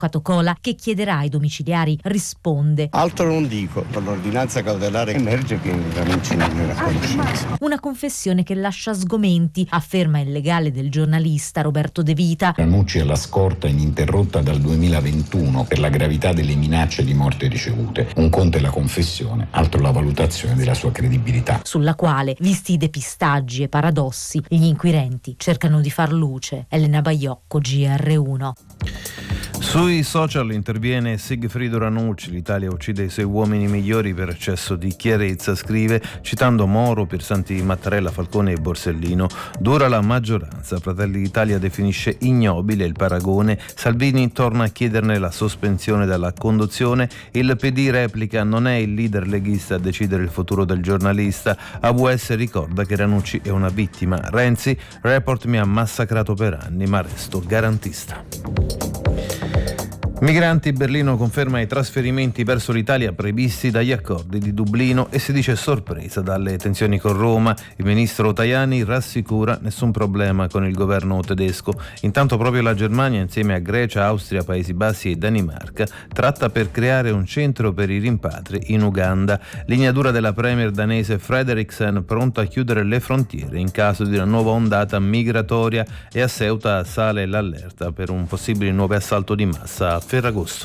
Avvocato Cola, che chiederà ai domiciliari, risponde: altro non dico, con l'ordinanza cautelare emerge che Ranucci non era a conoscenza. Una confessione che lascia sgomenti, afferma il legale del giornalista Roberto De Vita. Ranucci è la scorta ininterrotta dal 2021 per la gravità delle minacce di morte ricevute. Un conto è la confessione, altro la valutazione della sua credibilità. Sulla quale, visti i depistaggi e paradossi, gli inquirenti cercano di far luce. Elena Baiocco, GR1. Sui social interviene Sigfrido Ranucci. L'Italia uccide i suoi uomini migliori per eccesso di chiarezza, scrive, citando Moro, Piersanti, Mattarella, Falcone e Borsellino. Dura la maggioranza. Fratelli d'Italia definisce ignobile il paragone. Salvini torna a chiederne la sospensione dalla conduzione. Il PD replica: non è il leader leghista a decidere il futuro del giornalista. AWS ricorda che Ranucci è una vittima. Renzi: Report mi ha massacrato per anni, ma resto garantista. Migranti, Berlino conferma i trasferimenti verso l'Italia previsti dagli accordi di Dublino e si dice sorpresa dalle tensioni con Roma. Il ministro Tajani rassicura: nessun problema con il governo tedesco. Intanto proprio la Germania, insieme a Grecia, Austria, Paesi Bassi e Danimarca, tratta per creare un centro per i rimpatri in Uganda. Linea dura della premier danese Frederiksen, pronta a chiudere le frontiere in caso di una nuova ondata migratoria, e a Ceuta sale l'allerta per un possibile nuovo assalto di massa a Ferragosto.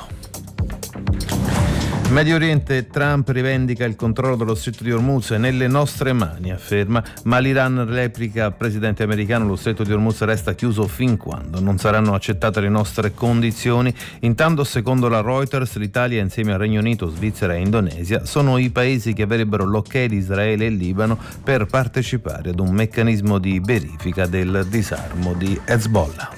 Medio Oriente: Trump rivendica il controllo dello stretto di Hormuz nelle nostre mani, afferma, ma l'Iran replica: presidente americano, lo stretto di Hormuz resta chiuso fin quando non saranno accettate le nostre condizioni. Intanto, secondo la Reuters, l'Italia insieme al Regno Unito, Svizzera e Indonesia sono i paesi che avrebbero l'ok di Israele e Libano per partecipare ad un meccanismo di verifica del disarmo di Hezbollah.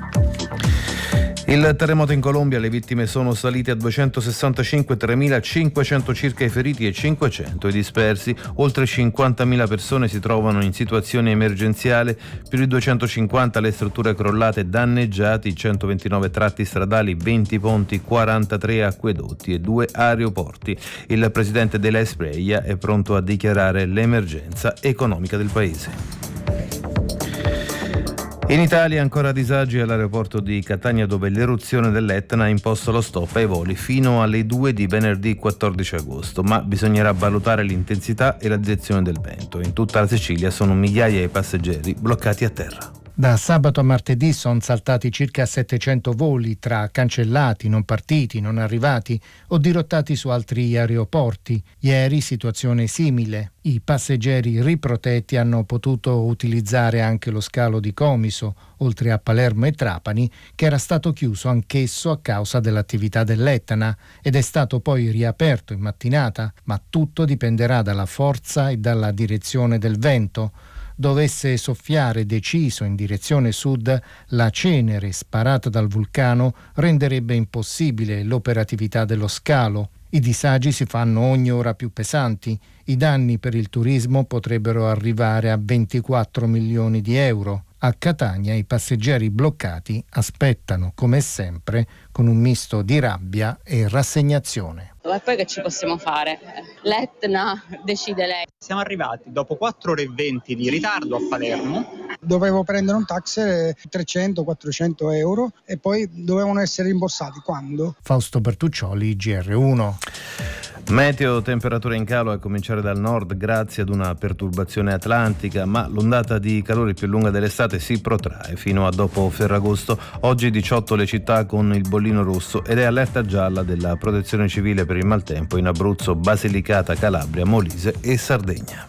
Il terremoto in Colombia: le vittime sono salite a 265, 3.500 circa i feriti e 500 i dispersi. Oltre 50.000 persone si trovano in situazione emergenziale, più di 250 le strutture crollate e danneggiati, 129 tratti stradali, 20 ponti, 43 acquedotti e 2 aeroporti. Il presidente dell'Espreia è pronto a dichiarare l'emergenza economica del paese. In Italia ancora disagi all'aeroporto di Catania, dove l'eruzione dell'Etna ha imposto lo stop ai voli fino alle 2 di venerdì 14 agosto, ma bisognerà valutare l'intensità e la direzione del vento. In tutta la Sicilia sono migliaia di passeggeri bloccati a terra. Da sabato a martedì sono saltati circa 700 voli tra cancellati, non partiti, non arrivati o dirottati su altri aeroporti. Ieri situazione simile. I passeggeri riprotetti hanno potuto utilizzare anche lo scalo di Comiso, oltre a Palermo e Trapani, che era stato chiuso anch'esso a causa dell'attività dell'Etna ed è stato poi riaperto in mattinata, ma tutto dipenderà dalla forza e dalla direzione del vento. Dovesse soffiare deciso in direzione sud, la cenere sparata dal vulcano renderebbe impossibile l'operatività dello scalo. I disagi si fanno ogni ora più pesanti. I danni per il turismo potrebbero arrivare a 24 milioni di euro. A Catania i passeggeri bloccati aspettano, come sempre, con un misto di rabbia e rassegnazione. E poi che ci possiamo fare? L'Etna decide lei. Siamo arrivati dopo 4 ore e 20 di ritardo a Palermo. Dovevo prendere un taxi 300-400 euro e poi dovevano essere rimborsati. Quando? Fausto Bertuccioli, GR1. Meteo: temperature in calo a cominciare dal nord grazie ad una perturbazione atlantica, ma l'ondata di calore più lunga dell'estate si protrae fino a dopo Ferragosto. Oggi 18 le città con il bollino rosso ed è allerta gialla della Protezione Civile per il maltempo in Abruzzo, Basilicata, Calabria, Molise e Sardegna.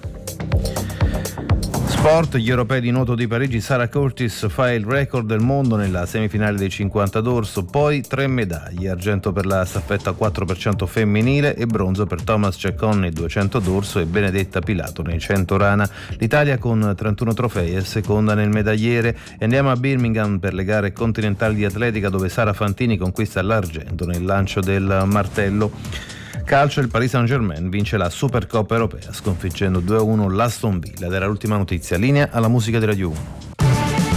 Sport: gli europei di nuoto di Parigi, Sarah Curtis fa il record del mondo nella semifinale dei 50 d'orso, poi 3 medaglie: argento per la staffetta 4% femminile e bronzo per Thomas Ceccon nei 200 d'orso e Benedetta Pilato nei 100 rana. L'Italia con 31 trofei è seconda nel medagliere. E andiamo a Birmingham per le gare continentali di atletica, dove Sara Fantini conquista l'argento nel lancio del martello. Calcio: il Paris Saint-Germain vince la Supercoppa europea sconfiggendo 2-1 l'Aston Villa. Ed era l'ultima notizia. Linea alla musica di Radio 1.